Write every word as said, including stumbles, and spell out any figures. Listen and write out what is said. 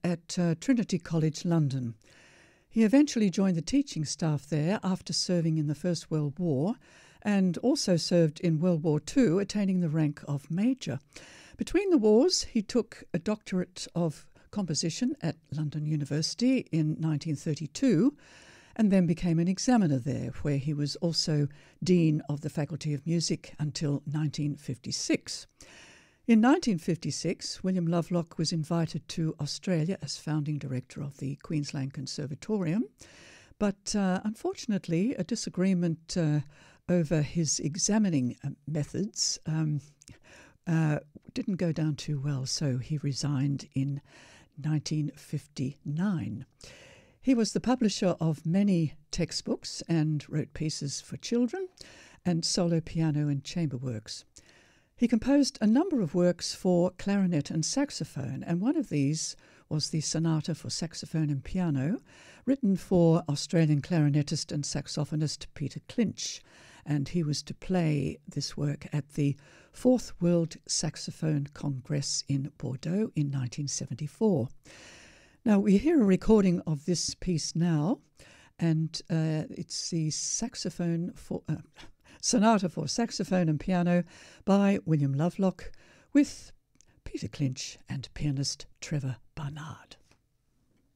at uh, Trinity College, London. He eventually joined the teaching staff there after serving in the First World War, and also served in World War Two, attaining the rank of Major. Between the wars, he took a doctorate of composition at London University in nineteen thirty-two, and then became an examiner there, where he was also Dean of the Faculty of Music until nineteen fifty-six. In nineteen fifty-six, William Lovelock was invited to Australia as founding director of the Queensland Conservatorium, but uh, unfortunately a disagreement uh, over his examining uh, methods um, uh, didn't go down too well, so he resigned in nineteen fifty-nine. He was the publisher of many textbooks and wrote pieces for children and solo piano and chamber works. He composed a number of works for clarinet and saxophone, and one of these was the Sonata for Saxophone and Piano, written for Australian clarinetist and saxophonist Peter Clinch, and he was to play this work at the Fourth World Saxophone Congress in Bordeaux in nineteen seventy-four. Now, we hear a recording of this piece now, and uh, it's the saxophone for uh, Sonata for Saxophone and Piano by William Lovelock with Peter Clinch and pianist Trevor Barnard.